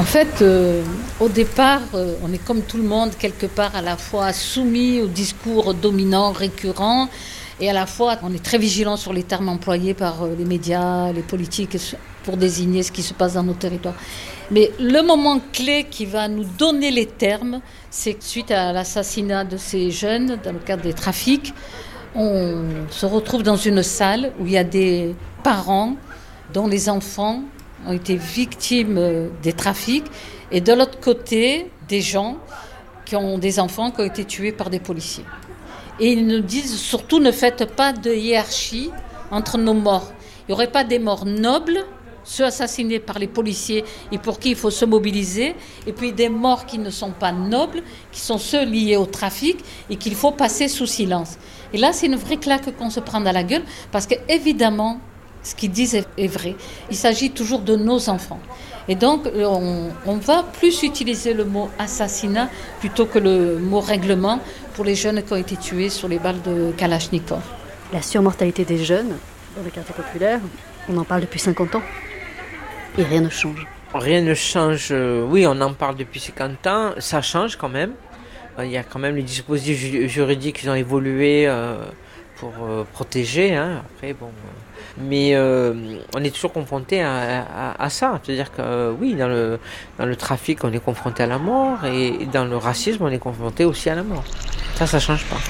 En fait, au départ, on est comme tout le monde, quelque part à la fois soumis au discours dominant, récurrent, et à la fois on est très vigilant sur les termes employés par les médias, les politiques, pour désigner ce qui se passe dans nos territoires. Mais le moment clé qui va nous donner les termes, c'est que suite à l'assassinat de ces jeunes, dans le cadre des trafics, on se retrouve dans une salle où il y a des parents dont les enfants ont été victimes des trafics, et de l'autre côté, des gens qui ont des enfants qui ont été tués par des policiers. Et ils nous disent surtout ne faites pas de hiérarchie entre nos morts. Il n'y aurait pas des morts nobles, ceux assassinés par les policiers et pour qui il faut se mobiliser, et puis des morts qui ne sont pas nobles, qui sont ceux liés au trafic et qu'il faut passer sous silence. Et là, c'est une vraie claque qu'on se prend dans la gueule, parce qu'évidemment, ce qu'ils disent est vrai. Il s'agit toujours de nos enfants. Et donc, on va plus utiliser le mot assassinat plutôt que le mot règlement pour les jeunes qui ont été tués sur les balles de Kalachnikov. La surmortalité des jeunes dans les quartiers populaires, on en parle depuis 50 ans. Et rien ne change. Rien ne change. Oui, on en parle depuis 50 ans. Ça change quand même. Il y a quand même les dispositifs juridiques qui ont évolué pour protéger. Après, bon... Mais on est toujours confronté à ça. C'est-à-dire que oui, dans le trafic, on est confronté à la mort, et dans le racisme, on est confronté aussi à la mort. Ça ne change pas.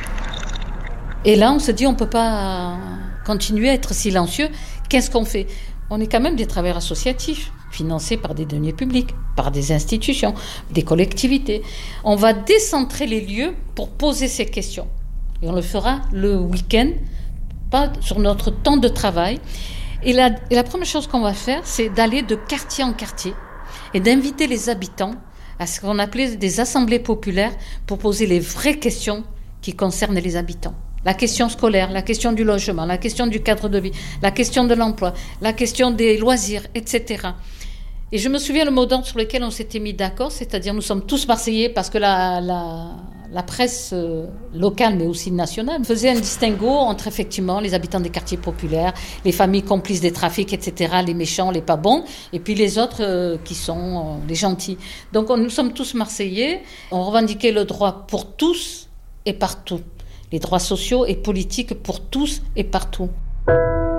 Et là, on se dit, on ne peut pas continuer à être silencieux. Qu'est-ce qu'on fait ? On est quand même des travailleurs associatifs, financés par des deniers publics, par des institutions, des collectivités. On va décentrer les lieux pour poser ces questions. Et on le fera le week-end, pas sur notre temps de travail. Et la première chose qu'on va faire, c'est d'aller de quartier en quartier et d'inviter les habitants à ce qu'on appelait des assemblées populaires pour poser les vraies questions qui concernent les habitants. La question scolaire, la question du logement, la question du cadre de vie, la question de l'emploi, la question des loisirs, etc. Et je me souviens le mot d'ordre sur lequel on s'était mis d'accord, c'est-à-dire nous sommes tous Marseillais, parce que la presse locale, mais aussi nationale, faisait un distinguo entre effectivement les habitants des quartiers populaires, les familles complices des trafics, etc., les méchants, les pas bons, et puis les autres qui sont les gentils. Donc nous sommes tous Marseillais, on revendiquait le droit pour tous et partout. Les droits sociaux et politiques pour tous et partout.